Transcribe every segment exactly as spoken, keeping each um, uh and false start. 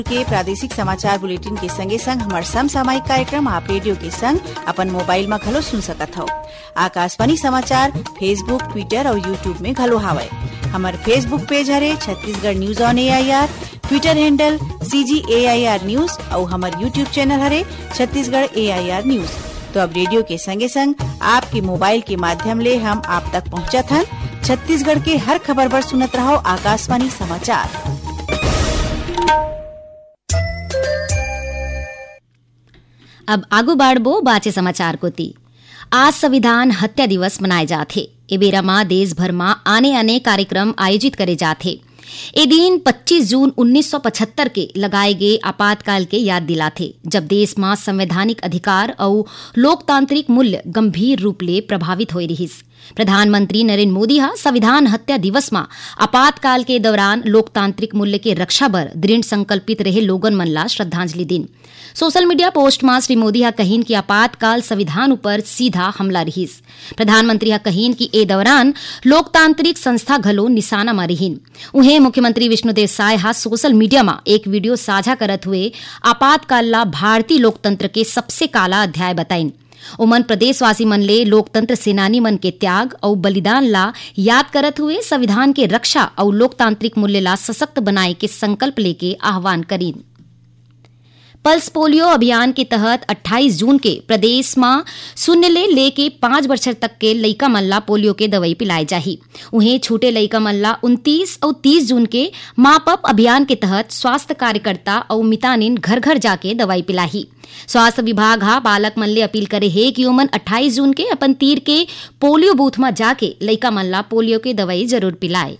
के प्रादेशिक समाचार बुलेटिन के संगे संग हमार समसामयिक कार्यक्रम आप रेडियो के संग अपन मोबाइल में घलो सुन सकत हो। आकाशवाणी समाचार फेसबुक, ट्विटर और यूट्यूब में घलो हावय। हमार फेसबुक पेज हरे Chhattisgarh news on A I R, Twitter handle सी जी ए आई आर न्यूज और हमार यूट्यूब चैनल हरे छत्तीसगढ़ ए आई आर न्यूज। तो अब रेडियो के संगे संग आपके मोबाइल के माध्यम ले हम आप तक पहुंचत हन। छत्तीसगढ़ के हर खबर पर सुनत रहो आकाशवाणी समाचार। अब आगू बाढ़बो बाचे समाचार कोती। आज संविधान हत्या दिवस मनाए जाथे। ए बेरा में देश भर में आने आने कार्यक्रम आयोजित करे जाथे। ए दिन पच्चीस जून उन्नीस सौ पचहत्तर के लगाए गए आपातकाल के याद दिलाथे, जब देश में संवैधानिक अधिकार और लोकतांत्रिक मूल्य गंभीर रूप ले प्रभावित होई रहिस। प्रधानमंत्री नरेंद्र मोदी हा संविधान हत्या दिवस में आपातकाल के दौरान लोकतांत्रिक मूल्य के रक्षा बर दृढ़ संकल्पित रहे लोगन मन ला श्रद्धांजलि दिन। सोशल मीडिया पोस्ट में श्री मोदी हा कहीन कि आपातकाल संविधान ऊपर सीधा हमला रहीस। प्रधानमंत्री हा कहीन कि ए दौरान लोकतांत्रिक संस्था घलो निशाना में रहीन। उन्हें मुख्यमंत्री विष्णुदेव साय हा सोशल मीडिया में एक वीडियो साझा करत हुए आपातकाल ला भारतीय लोकतंत्र के सबसे काला अध्याय बताइन। उमन प्रदेशवासी मन ले लोकतंत्र सेनानी मन के त्याग और बलिदान ला याद करत हुए संविधान के रक्षा और लोकतांत्रिक मूल्य ला सशक्त बनाए के संकल्प लेके आह्वान करीन। पल्स पोलियो अभियान के तहत अट्ठाईस जून के प्रदेश में शून्य ले लेके पांच वर्ष तक के लइका मन ला पोलियो के दवाई पिलाई जाही। उन्हें छोटे लइका मन ला उनतीस और तीस जून के माप अप अभियान के तहत स्वास्थ्य कार्यकर्ता और मितानिन घर घर जाके दवाई पिलाही। स्वास्थ्य विभाग हा बालक मन ले अपील करे है कि ओमन अट्ठाईस जून के अपन तीर के पोलियो बूथ में जाके लइका मन ला पोलियो के दवाई जरूर पिलाए।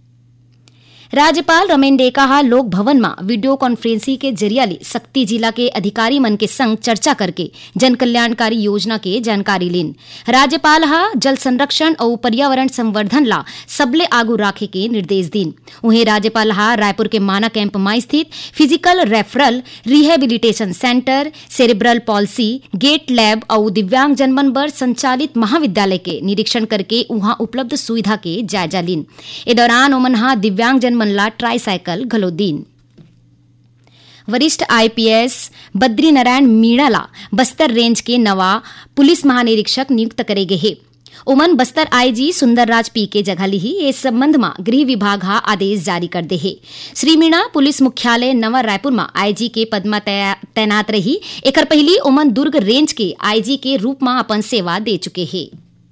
राज्यपाल रमेन डेका हा लोक भवन में वीडियो कॉन्फ्रेंसिंग के जरिया ले सक्ती जिला के अधिकारी मन के संग चर्चा करके जन कल्याणकारी योजना के जानकारी लेन। राज्यपाल हा जल संरक्षण और पर्यावरण संवर्धन ला सबले आगू राखे के निर्देश दिन। उन्हें राज्यपाल हा रायपुर के माना कैंप में स्थित physical referral rehabilitation centre, cerebral palsy, gate lab और दिव्यांग जनमन बर संचालित महाविद्यालय के निरीक्षण करके वहां उपलब्ध सुविधा के जायजा लीन। ए दौरान ओमन हा दिव्यांग जनमन ला ट्राईसाइकिल घलो दीन। वरिष्ठ I P S Badri Narayan Meena ला बस्तर रेंज के नवा पुलिस महानिरीक्षक नियुक्त करे गए है। ओमन बस्तर आईजी सुंदरराज पी के जगह ली ही इस संबंध में गृह विभाग हा आदेश जारी कर दे है। श्री मीणा पुलिस मुख्यालय नवा रायपुर में आईजी के पद में तैनात रही। एकर पहली ओमन दुर्ग रेंज के आईजी के रूप में अपन सेवा दे चुके हैं।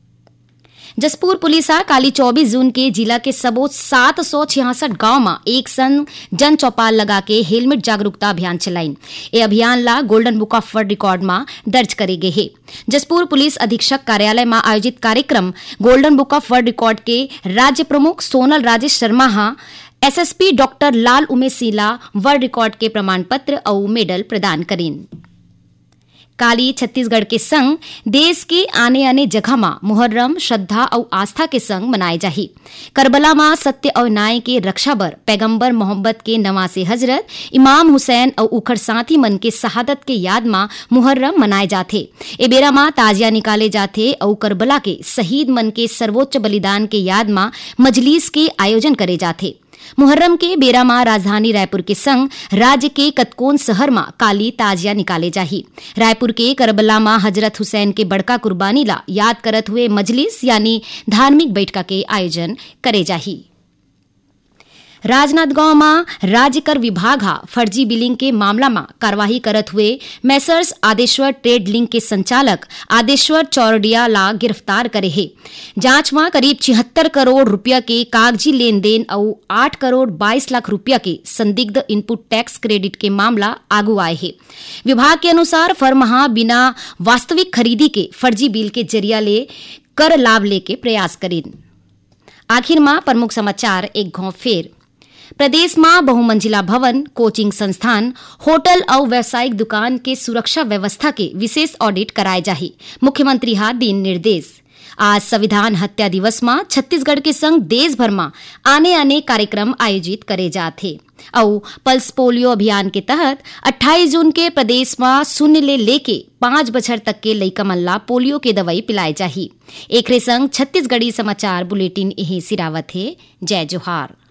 जसपुर पुलिस काली चौबीस जून के जिला के सबो सात सौ छियासठ गाँव में एक संग जन चौपाल लगा के हेलमेट जागरूकता अभियान चलाइन। ये अभियान ला golden book of world record में दर्ज करे गए है। जसपुर पुलिस अधीक्षक कार्यालय में आयोजित कार्यक्रम golden book of world record के राज्य प्रमुख सोनल राजेश शर्मा हा एसएसपी डॉक्टर लाल उमेश सिला वर्ल्ड रिकॉर्ड के प्रमाण पत्र और मेडल प्रदान करें। काली छत्तीसगढ़ के संग देश के आने आने जगह में मुहर्रम श्रद्धा और आस्था के संग मनाए जाही। करबला में सत्य और न्याय के रक्षा बर पैगंबर मोहम्मद के नवासे हजरत इमाम हुसैन और उखड़ साथी मन के शहादत के याद में मुहर्रम मनाए जाथे। ए बेरा में ताजिया निकाले जाथे और करबला के शहीद मन के सर्वोच्च बलिदान के याद में मजलिस के आयोजन करे जाथे। मुहर्रम के बेरा में राजधानी रायपुर के संग राज्य के कतकोन शहर में काली ताजिया निकाले जाही। रायपुर के करबला में हजरत हुसैन के बड़का कुर्बानी ला याद करत हुए मजलिस यानी धार्मिक बैठका के आयोजन करे जाही। राजनांदगांव में राज्य कर विभाग हा फर्जी बिलिंग के मामला में कार्यवाही करत हुए मैसर्स आदेश्वर ट्रेड लिंक के संचालक आदेश्वर चौरडिया ला गिरफ्तार करे है। जांच में करीब छिहत्तर करोड़ रुपया के कागजी लेन देन और आठ करोड़ बाईस लाख रुपया के संदिग्ध इनपुट टैक्स क्रेडिट के मामला आगू आए है। विभाग के अनुसार फर्म हा बिना वास्तविक खरीदी के फर्जी बिल के जरिया ले कर लाभ लेके प्रयास करें। आखिर में प्रमुख समाचार एक घाव फेर। प्रदेश में बहुमंजिला भवन, कोचिंग संस्थान, होटल और व्यावसायिक दुकान के सुरक्षा व्यवस्था के विशेष ऑडिट कराए जाही। मुख्यमंत्री हा दिन निर्देश। आज संविधान हत्या दिवस में छत्तीसगढ़ के संग देश भर में आने आने कार्यक्रम आयोजित करे जाते और पल्स पोलियो अभियान के तहत अट्ठाईस जून के प्रदेश में शून्य ले लेके पांच बछर तक के लइका मन ला पोलियो के दवाई पिलाए जाही। एकरे संग छत्तीसगढ़ी समाचार बुलेटिन यही सिरावत है। जय जोहार।